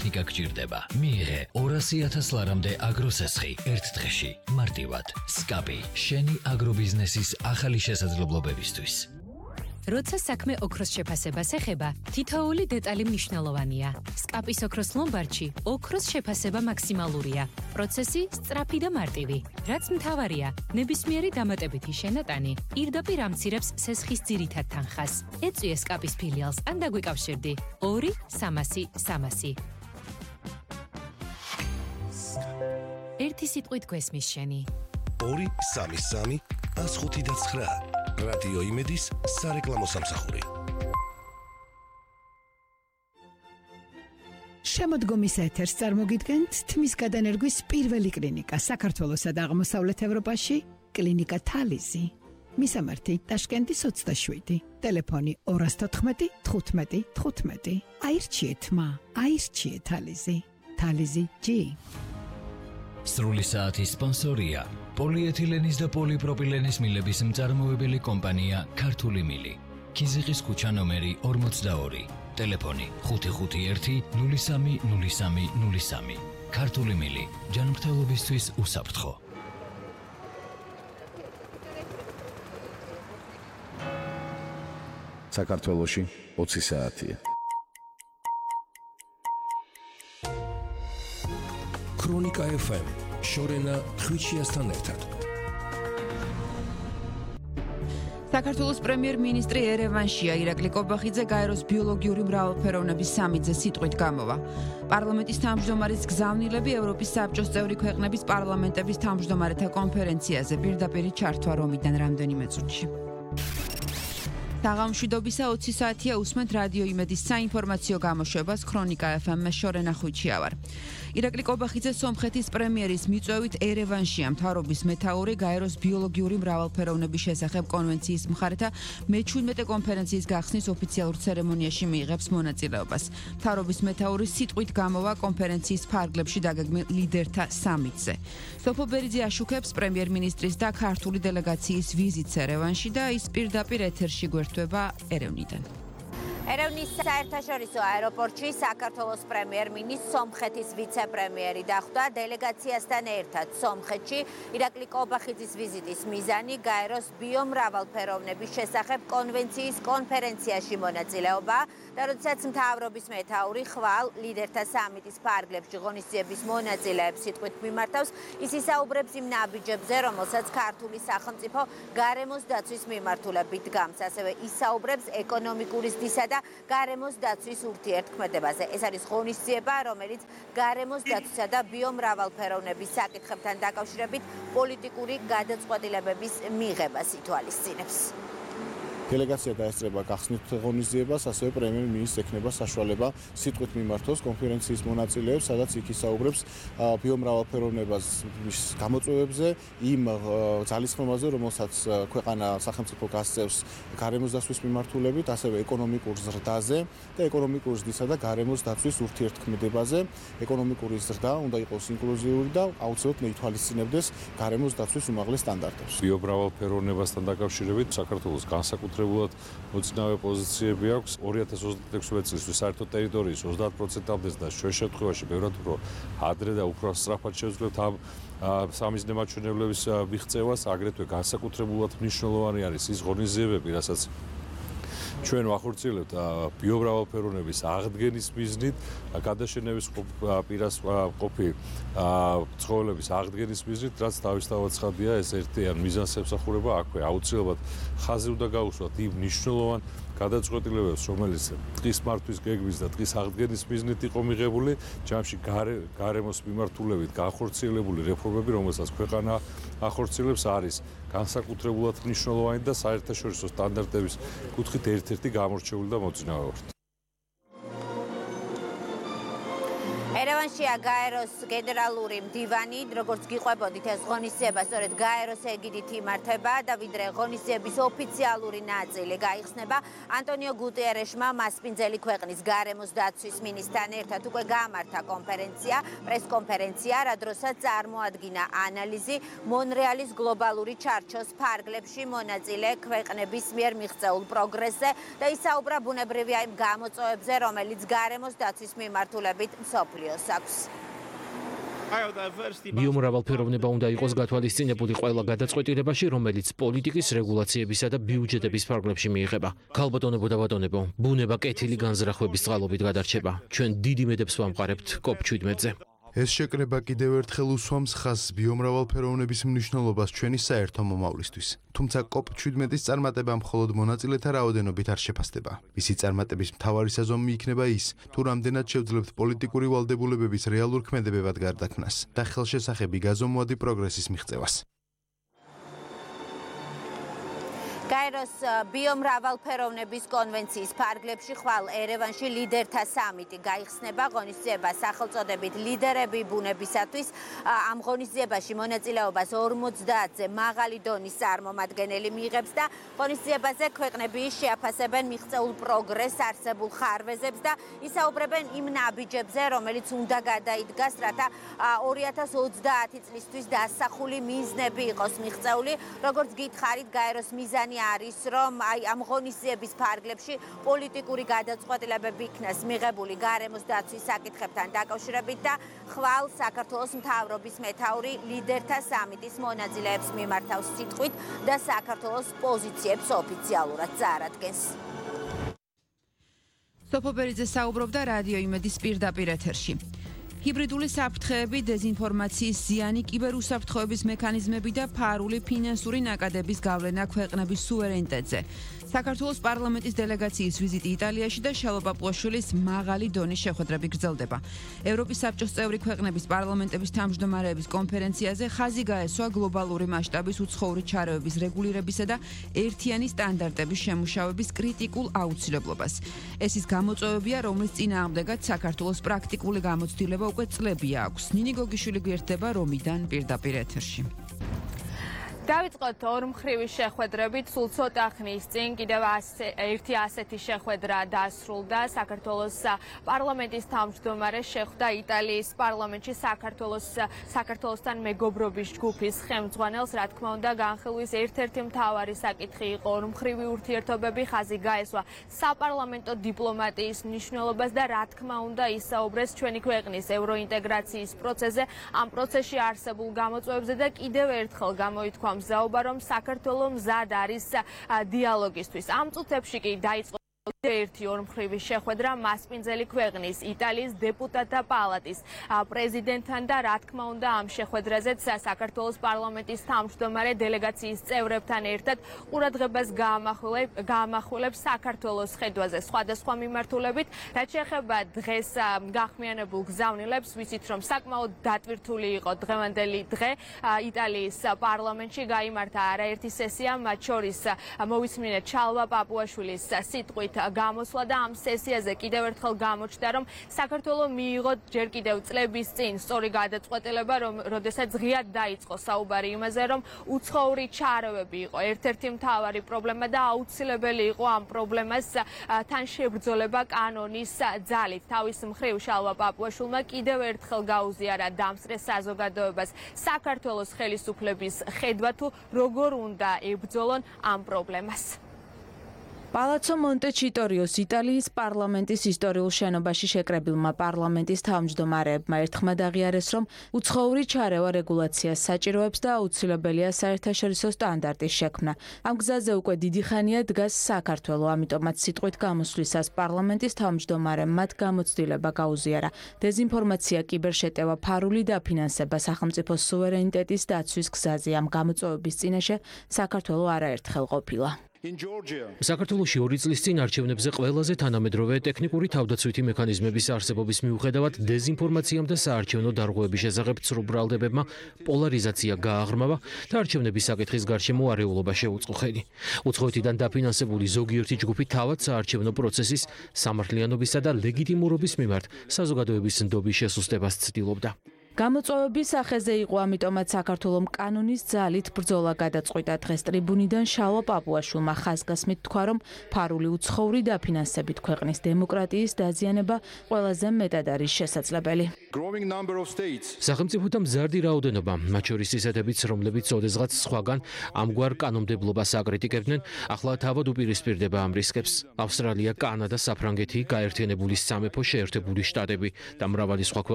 ტექნიკა გჭირდება. მიიღე 200,000 ლარამდე აგროსესხი ერთ დღეში, მარტივად. SCAPI, შენი აგრობიზნესის ახალი შესაძლებლობებისთვის. როცა საქმე ოქროს შეფასებას ეხება, თითოეული დეტალი მნიშვნელოვანია. SCAPI-s ოქროს ლომბარდში ოქროს შეფასება მაქსიმალურია. პროცესი სწრაფი და მარტივი. რაც მთავარია, ნებისმიერი დამატებითი შენატანი პირდაპირ ამცირებს სესხის ძირითად თანხას. ეწვიე SCAPI-s ფილიალს ან დაგვიკავშირდი 2-300-300. ერთი სიტყვით გვესმის შენი. 2-3-3-105-9 რადიო იმედის სარეკლამო სამსახური. შემოდგომის ეთერს წარმოგიდგენთ თმის გადანერგვის პირველი კლინიკა საქართველოსა და აღმოსავლეთ ევროპაში, კლინიკა თალიზი. მისამართი ტაშკენტის 27, ტელეფონი 214 15 15. აირჩიეთ მა, აირჩიეთ თალიზი. თალიზი G. სრული საათის სპონსორია პოლიეთილენის და პოლიპროპილენის მილების მწარმოებელი კომპანია ქართული მილი. ქიზიყის ქუჩა ნომერი 42, ტელეფონი 551 03 03 03. ქართული მილი, ჯანმრთელობისთვის უსაფრთხო. საქართველოში 20 საათია. ქრონიკა FM, შორენა ხვიჩიასთან ერთად. საქართველოს პრემიერ-მინისტრი ერევანშია ირაკლი კობახიძე გაეროს ბიოლოგიური მრავალფეროვნების სამიტზე სიტყვით გამოვა. პარლამენტის თავმჯდომარის გზავნილები ევროპის საბჭოს წევრი ქვეყნების პარლამენტების თავმჯდომარეთა კონფერენციაზე პირდაპირ ჩართვა რომიდან რამდენიმე წუთში. საღამოშვიდობისა 20 საათია უსმენთ რადიო იმედის საინფორმაციო გამოშვებას ქრონიკა FM-ს შორენა ხვიჩია ვარ. ირაკლი კობახიძე სომხეთის პრემიერის მიწვევით ერევანშია მთავრობის მეთაური გაეროს ბიოლოგიური მრავალფეროვნების შესახებ კონვენციის მხარეთა მე-17 კონფერენციის გახსნის ოფიციალურ ცერემონიაში მიიღებს მონაწილეობას. მთავრობის მეთაური სიტყვით გამოვა კონფერენციის ფარგლებში დაგეგმილ ლიდერთა სამიტზე. სოფო ბერიძე აშუქებს პრემიერ-მინისტრის და ქართული დელეგაციის ვიზიტს ერევანში და ის პირდაპირ ეთერში გვერდება ერევნიდან. ერევნის საერთაშორისო აეროპორტში საქართველოს პრემიერ-მინისტრ სომხეთის ვიცე-პრემიერი დახვდა დელეგაციასთან ერთად სომხეთში. ირაკლი კობახიძის ვიზიტის მიზანი გაეროს ბიომრავალფეროვნების შესახებ კონვენციის კონფერენციაში მონაწილეობა და როდესაც მთავრობის მეთაური ხვალ ლიდერთა სამიტის ფარგლებში ღონისძიების მონაწილეებს სიტყვით მიმართავს, ის ისაუბრებს იმ ნაბიჯებზე, რომელსაც ქართული სახელმწიფო გარემოს დაცვის მიმართულებით დგამს, ასევე ისაუბრებს ეკონომიკური ზრდისა და გარემოს დაცვის ურთიერთქმედებაზე. ეს არის ღონისძიება, რომელიც გარემოს დაცვისა და ბიომრავალფეროვნების საკითხებთან დაკავშირებით პოლიტიკური გადაწყვეტილებების მიღებას ითვალისწინებს. დელეგაცია დაესწრება გახსნით ღონისძიებას, ასევე პრემიერ-მინისტრს ექნება საშუალება სიტყვით მიმართოს კონფერენციის მონაწილეებს, სადაც იქ ისაუბრებს ბიომრავალფეროვნების გამოწვევებზე, იმ ძალისხმევაზე, რომელსაც ქვეყანა სახელმწიფო გასწევს გარემოს დაცვის მიმართულებით, ასევე ეკონომიკურ ზრდაზე და ეკონომიკური ზრდისა და გარემოს დაცვის ურთიერთქმედებაზე. ეკონომიკური ზრდა უნდა იყოს ინკლუზიური და აუცილებლად ითვალისწინებდეს გარემოს დაცვის უმაღლეს სტანდარტებს. ბიომრავალფეროვნებასთან დაკავშირებით საქართველოს განსაკუთრებით მოწინავე პოზიციები აქვს 2026 წლისთვის საერთო ტერიტორიის 30%-ამდე და ჩვენ შემთხვევაში ბევრად უფრო ადრე და უფრო სწრაფად შევძლებთ ამ სამიზნე მაჩვენებლების მიღწევას. აგრეთვე განსაკუთრებულად მნიშვნელოვანი არის ის ღონისძიებები, რასაც ჩვენ ვახორციელებთ ბიომრავალფეროვნების აღდგენის მიზნით, გადაშენების პირას ყოფი ცხოველების აღდგენის მიზნით, რაც თავისთავად ცხადია, ეს ერთიან მიზანს ემსახურება. აქვე აუცილებლად ხაზი უნდა გაუსვათ იმ მნიშვნელოვან გადაწყვეტილებებს, რომელიც ტყის მართვის გეგმის და ტყის აღდგენის მიზნით იყო მიღებული, ჯამში გარემოს მიმართულებით განხორციელებული რეფორმები, რომელსაც ქვეყანა ახორციელებს, არის განსაკუთრებულად მნიშვნელოვანი და საერთაშორისო სტანდარტების კუთხით ერთ-ერთი გამორჩეული და მოწინავე ვართ. ერევანშია გაეროს გენერალური მდივანი, როგორც გიყვებოდით, ეს ღონისძიება სწორედ გაეროს ეგიდით იმართება და ვიდრე ღონისძიების ოფიციალური ნაწილი გაიხსნება, ანტონიო გუტიერეშმა მასპინძელი ქვეყნის გარემოს დაცვის მინისტრთან ერთად უკვე გამართა კონფერენცია, პრესკონფერენცია, რა დროსაც წარმოადგინა ანალიზი მონრეალის გლობალური ჩარჩოს ფარგლებში მონაწილე ქვეყნების მიერ მიღწეულ პროგრესზე და ისაუბრა ბუნებრივი ამ გამოწვევებზე, რომელიც გარემოს დაცვის მიმართულებით მსოფლიოში მსოფლიოს აქვს. ბიომრავალფეროვნება უნდა იყოს გათვალისწინებული ყველა გადაწყვეტილებაში, რომელიც პოლიტიკის, რეგულაციებისა და ბიუჯეტების ფარგლებში მიიღება. ქალბატონებო და ბატონებო, ბუნება კეთილი განზრახვების წყალობით გადარჩება. ჩვენ დიდი მედებს ვამყარებთ COP17-ზე. ეს შეკრება კიდევ ერთხელ უსვამს ხაზს ბიომრავალფეროვნების მნიშვნელობას ჩვენი საერთო მომავლისთვის. თუმცა COP17-ის წარმატება მხოლოდ მონაწილეთა რაოდენობით არ შეფასდება. მისი წარმატების მთავარი საზომი იქნება ის, თუ რამდენად შევძლებთ პოლიტიკური ვალდებულებების რეალურ ქმედებებად გარდაქმნას და ხელშესახები გაზომვადი პროგრესის მიღწევას. გაეროს ბიომრავალფეროვნების კონვენციის ფარგლებში ხვალ ერევანში ლიდერთა სამიტი გაიხსნება. ღონისძიება სახელწოდებით ლიდერები ბუნებისათვის. ამ ღონისძიებაში მონაწილეობას 50-ზე მაღალი დონის წარმომადგენელი მიიღებს და ღონისძიებაზე ქვეყნები შეაფასებენ მიღწეულ პროგრესს, არსებულ ხარვეზებს და ისაუბრებენ იმ ნაბიჯებზე, რომელიც უნდა გადაიდგას, რათა 2030 წლისთვის დასახული მიზნები იყოს მიღწეული. როგორც გითხარით, გაეროს მიზანი არის, რომ ამ ღონისძიების ფარგლებში პოლიტიკური გადაწყვეტილებები იქნას მიღებული გარემოს დაცვის საკითხებთან დაკავშირებით და ხვალ საქართველოს მთავრობის მეთაური ლიდერთა სამიტის მონაწილეებს მიმართავს სიტყვით და საქართველოს პოზიციებს ოფიციალურად წარადგენს. სოფო ბერიძე საუბრობდა რადიო იმედის პირდაპირ ეთერში. ჰიბრიდული საფრთხეები, დეზინფორმაციის ზიანი, კიბერუსაფრთხოების მექანიზმები და ფარული ფინანსური ნაკადების გავლენა ქვეყნების სუვერენიტეტზე. საქართველოს პარლამენტის დელეგაციის ვიზიტი იტალიაში და შალვა პაპუაშვილის მაღალი დონის შეხვედრები გრძელდება. ევროპის საბჭოს წევრი ქვეყნების პარლამენტების თავმჯდომარეების კონფერენციაზე ხაზი გაესვა გლობალური მასშტაბის უცხოური ჩარევების რეგულირებისა და ერთიანი სტანდარტების შემუშავების კრიტიკულ აუცილებლობას. ეს ის გამოწვევებია, რომლის წინააღმდეგაც საქართველოს პრაქტიკული გამოცდილება უკვე წლებია აქვს. ნინი გოგიშვილი გვერდება რომიდან პირდაპირ ეთერში. დავიწყოთ ორმხრივი შეხვედრებით. სულ ცოტა ხნის წინ კიდევ ერთი ასეთი შეხვედრა დასრულდა. საქართველოს პარლამენტის თავმჯდომარე შეხვდა იტალიის პარლამენტში საქართველოსთან მეგობრობის ჯგუფის ხელმძღვანელს. რა თქმა უნდა, განხილვის ერთ-ერთი მთავარი საკითხი იყო ორმხრივი ურთიერთობები. ხაზი გაესვა საპარლამენტო დიპლომატიის მნიშვნელობას და რა თქმა უნდა ისაუბრეს ჩვენი ქვეყნის ევროინტეგრაციის პროცესზე, ამ პროცესში არსებულ გამოწვევებზე და კიდევ ერთხელ გამოითქვა მზაობა, რომ საქართველო მზად არის დიალოგისთვის. ამ წუთებში კი დაიწყო ერთი ორმხრივი შეხვედრა მასპინძელი ქვეყნის იტალიის დეპუტატთა პალატის პრეზიდენტთან და რა თქმა უნდა ამ შეხვედრაზეც საქართველოს პარლამენტის თავმჯდომარე დელეგაციის წევრებთან ერთად ყურადღებას გაამახვილებს საქართველოს ხედვაზე სხვადასხვა მიმართულებით. რაც შეეხება დღეს გახმიანებულ გზავნილებს, ვიცით რომ საკმაოდ დატვირთული იყო დღევანდელი დღე იტალიის პარლამენტში. გაიმართა არაერთი სესია, მათ შორის მოვისმინეთ შალვა პაპუაშვილის სიტყვით გამოსვლა და ამ სესიაზე კიდევ ერთხელ გამოჩნდა, რომ საქართველოს მიიღო ჯერ კიდევ წლების წინ სწორი გადაწყვეტილება, რომ როდესაც ღიად დაიწყო საუბარი იმაზე, რომ უცხოური ჩარევები იყო ერთ-ერთი მთავარი პრობლემა და აუცილებელი იყო ამ პრობლემას თან შებრძოლება კანონის ძალით. თავის მხრივ შალვა პაპუაშვილმა კიდევ ერთხელ გაუზიარა დამსწრე საზოგადოებას საქართველოს ხელისუფლების ხედვა თუ როგორ უნდა ებრძოლონ ამ პრობლემას. პალაცო მონტეჩიტორიოს იტალიის პარლამენტის ისტორიულ შენობაში შეკრებილმა პარლამენტის თავმჯდომარეებმა ერთხმად აღიარეს, რომ უცხოური ჩარევა რეგულაციას საჭიროებს და აუცილებელია საერთაშორისო სტანდარტის შექმნა. ამ გზაზე უკვე დიდი ხანია დგას საქართველო, ამიტომაც სიტყვით გამოსვლისას პარლამენტის თავმჯდომარემ მათ გამოცდილება გაუზიარა. დეზინფორმაცია, კიბერშეტევა, ფარული დაფინანსება სახელმწიფოს სუვერენიტეტის დაცვის გზაზე ამ გამოწვევების წინაშე საქართველო არაერთხელ ყოფილა. საქართველოში 2 წლის წინ არჩევნებზე ყველაზე თანამედროვე ტექნიკური თავდაცვითი მექანიზმების არსებობის მიუხედავად დეზინფორმაციამ და საარჩევნო დარღვევების შესახებ ცრუ ბრალდებებმა პოლარიზაცია გააღრმავა და არჩევნების საკითხის გარშემო არეულობა შეუწყო ხელი. უცხოეთიდან დაფინანსებული ზოგიერთი ჯგუფი თავად საარჩევნო პროცესის სამართლიანობისა და ლეგიტიმურობის მიმართ საზოგადოების ნდობის შესუსტებას ცდილობდა. გამოწვევების სახეზე იყო, ამიტომაც საქართველოს კანონის ძალით ბრძოლა გადაწყვიტა. დღეს ტრიბუნიდან შალვა პაპუაშვილმა ხაზგასმით თქვა, რომ ფარული უცხოვრი დაფინანსებით ქვეყნის დემოკრატიის დაზიანება ყველაზე მეტად არის შესაძლებელი. სახელმწიფოთა მზარდი რაოდენობა, მათ შორის ისეთებიც, რომლებიც ოდესღაც სხვაგან ამგვარ კანონმდებლობას აკრიტიკებდნენ, ახლა თავად უპირისპირდება ამ რისკებს. ავსტრალია, კანადა, საფრანგეთი, გაერთიანებული სამეფო, შეერთებული შტატები და მრავალი სხვა